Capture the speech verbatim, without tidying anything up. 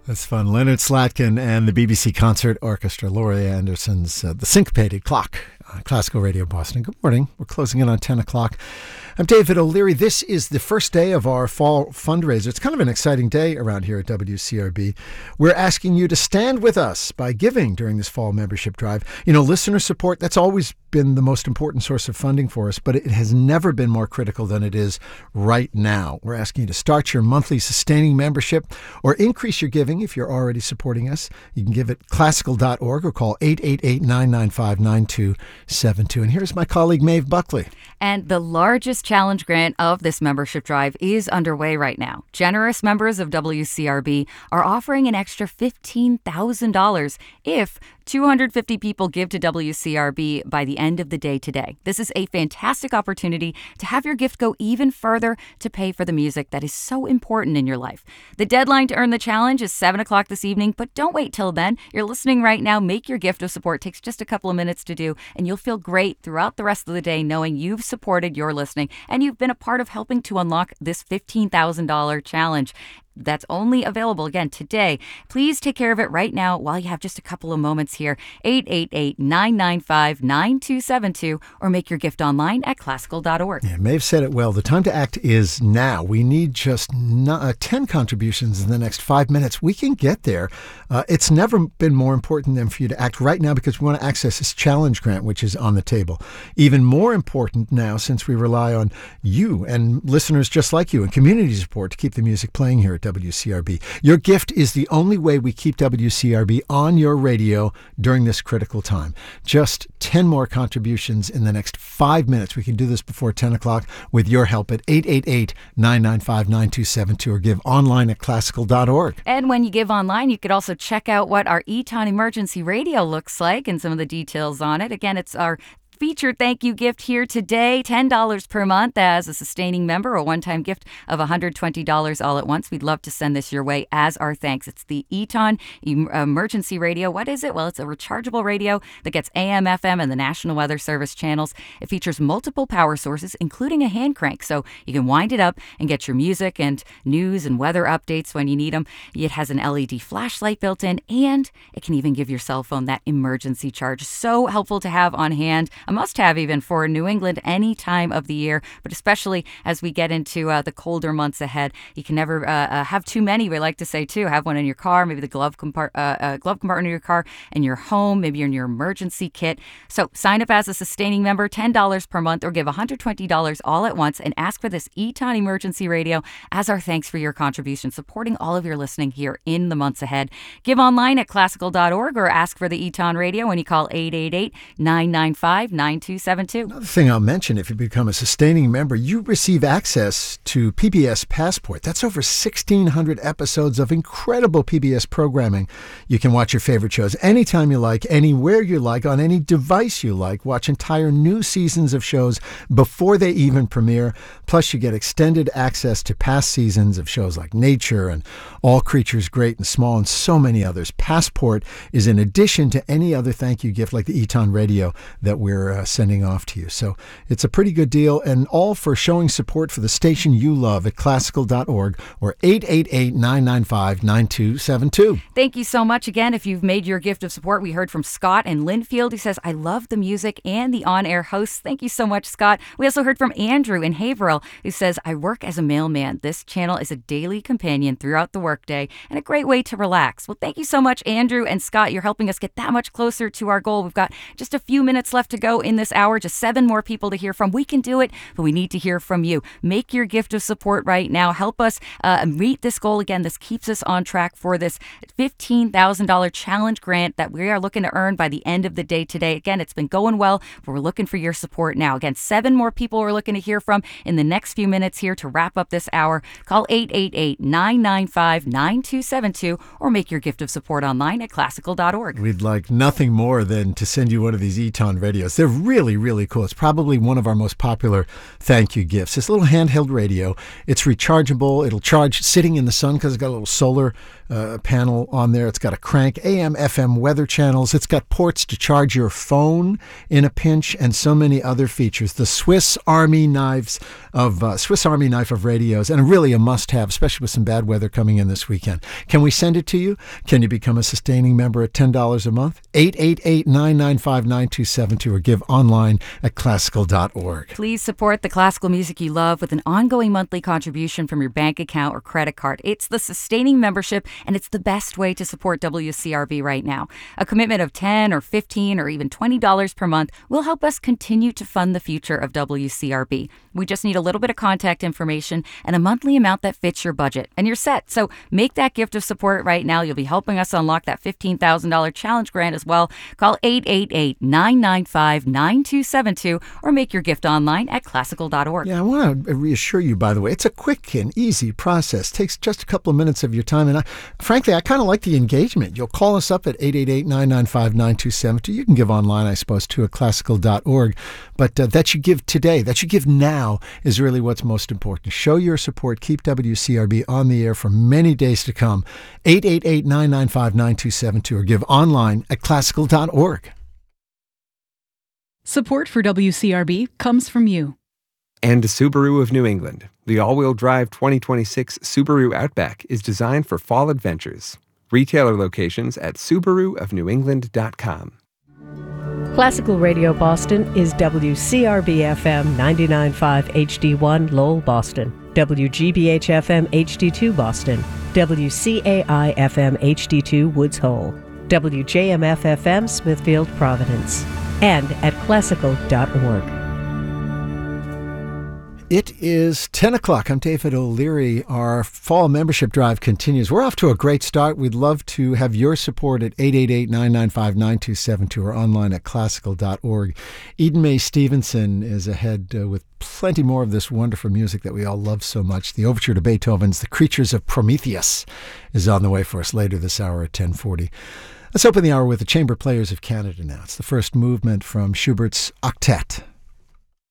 That's fun. Leonard Slatkin and the B B C Concert Orchestra, Laurie Anderson's uh, The Syncopated Clock, uh, Classical Radio Boston. Good morning. We're closing in on ten o'clock. I'm David O'Leary. This is the first day of our fall fundraiser. It's kind of an exciting day around here at W C R B. We're asking you to stand with us by giving during this fall membership drive. You know, listener support, that's always been the most important source of funding for us, but it has never been more critical than it is right now. We're asking you to start your monthly sustaining membership or increase your giving if you're already supporting us. You can give at classical dot org or call eight eight eight, nine nine five, nine two seven two. And here's my colleague, Maeve Buckley. And the largest challenge grant of this membership drive is underway right now. Generous members of W C R B are offering an extra fifteen thousand dollars if two hundred fifty people give to W C R B by the end of the day today. This is a fantastic opportunity to have your gift go even further to pay for the music that is so important in your life. The deadline to earn the challenge is seven o'clock this evening, but don't wait till then. You're listening right now. Make your gift of support. It takes just a couple of minutes to do, and you'll feel great throughout the rest of the day knowing you've supported your listening and you've been a part of helping to unlock this fifteen thousand dollars challenge. That's only available, again, today. Please take care of it right now while you have just a couple of moments here. eight eight eight, nine nine five, nine two seven two or make your gift online at classical dot org. Yeah, Maeve said it well. The time to act is now. We need just no, uh, ten contributions in the next five minutes. We can get there. Uh, it's never been more important than for you to act right now because we want to access this challenge grant, which is on the table. Even more important now since we rely on you and listeners just like you and community support to keep the music playing here at W C R B. Your gift is the only way we keep W C R B on your radio during this critical time. Just ten more contributions in the next five minutes. We can do this before ten o'clock with your help at eight eight eight, nine nine five, nine two seven two or give online at classical dot org. And when you give online, you could also check out what our Eton Emergency Radio looks like and some of the details on it. Again, it's our featured thank you gift here today, ten dollars per month as a sustaining member, a one-time gift of one hundred twenty dollars all at once. We'd love to send this your way as our thanks. It's the Eton Emergency Radio. What is it? Well, it's a rechargeable radio that gets A M, F M, and the National Weather Service channels. It features multiple power sources, including a hand crank, so you can wind it up and get your music and news and weather updates when you need them. It has an L E D flashlight built in, and it can even give your cell phone that emergency charge. So helpful to have on hand. A must-have even for New England any time of the year, but especially as we get into uh, the colder months ahead. You can never uh, uh, have too many. We like to say, too, have one in your car, maybe the glove, compart- uh, uh, glove compartment of your car, in your home, maybe in your emergency kit. So sign up as a sustaining member, ten dollars per month, or give one hundred twenty dollars all at once and ask for this Eton Emergency Radio as our thanks for your contribution, supporting all of your listening here in the months ahead. Give online at classical dot org or ask for the Eton Radio when you call eight eight eight, nine nine five, nine two seven two. Another thing I'll mention, if you become a sustaining member, you receive access to P B S Passport. That's over sixteen hundred episodes of incredible P B S programming. You can watch your favorite shows anytime you like, anywhere you like, on any device you like. Watch entire new seasons of shows before they even premiere. Plus, you get extended access to past seasons of shows like Nature and All Creatures Great and Small and so many others. Passport is in addition to any other thank you gift like the Eton Radio that we're uh, sending off to you. So it's a pretty good deal, and all for showing support for the station you love at classical dot org or eight eight eight, nine nine five, nine two seven two. Thank you so much again if you've made your gift of support. We heard from Scott in Linfield who says, I love the music and the on-air hosts. Thank you so much, Scott. We also heard from Andrew in Haverhill who says, I work as a mailman. This channel is a daily companion throughout the workday and a great way to relax. Well, thank you so much, Andrew and Scott. You're helping us get that much closer to our goal. We've got just a few minutes left to go in this hour, just seven more people to hear from. We can do it, but we need to hear from you. Make your gift of support right now. Help us uh, meet this goal. Again, this keeps us on track for this fifteen thousand dollars challenge grant that we are looking to earn by the end of the day today. Again, it's been going well, but we're looking for your support now. Again, seven more people we're looking to hear from in the next few minutes here to wrap up this hour. Call eight eight eight, nine nine five, nine two seven two or make your gift of support online at classical dot org. We'd like nothing more than to send you one of these Eton radios. They're really, really cool. It's probably one of our most popular thank you gifts. This little handheld radio, it's rechargeable. It'll charge sitting in the sun because it's got a little solar uh, panel on there. It's got a crank, A M, F M weather channels. It's got ports to charge your phone in a pinch, and so many other features. The Swiss Army knives of uh, Swiss Army knife of radios, and really a must-have, especially with some bad weather coming in this weekend. Can we send it to you? Can you become a sustaining member at ten dollars a month? eight eight eight, nine nine five, nine two seven two or give online at classical dot org. Please support the classical music you love with an ongoing monthly contribution from your bank account or credit card. It's the sustaining membership, and it's the best way to support W C R B right now. A commitment of ten or fifteen or even twenty dollars per month will help us continue to fund the future of W C R B. We just need a little bit of contact information and a monthly amount that fits your budget, and you're set. So make that gift of support right now. You'll be helping us unlock that fifteen thousand dollars challenge grant as well. Call eight eight eight, nine nine five, nine two seven two or make your gift online at classical dot org. Yeah, I want to reassure you, by the way, it's a quick and easy process. It takes just a couple of minutes of your time. And I, frankly, I kind of like the engagement. You'll call us up at eight eight eight, nine nine five, nine two seven two. You can give online, I suppose, too, at classical dot org. But uh, that you give today, that you give now is really what's most important. Show your support. Keep W C R B on the air for many days to come. eight eight eight, nine nine five, nine two seven two or give online at classical dot org. Support for W C R B comes from you. And Subaru of New England. The all-wheel drive twenty twenty-six Subaru Outback is designed for fall adventures. Retailer locations at subaru of new england dot com. Classical Radio Boston is W C R B F M ninety-nine point five H D one Lowell, Boston, W G B H F M H D two Boston, W C A I F M H D two Woods Hole, W J M F F M Smithfield, Providence, and at classical dot org. It is ten o'clock. I'm David O'Leary. Our fall membership drive continues. We're off to a great start. We'd love to have your support at eight eight eight, nine nine five, nine two seven two or online at classical dot org. Eden Mae Stevenson is ahead uh, with plenty more of this wonderful music that we all love so much. The overture to Beethoven's The Creatures of Prometheus is on the way for us later this hour at ten forty. Let's open the hour with the Chamber Players of Canada now. It's the first movement from Schubert's Octet.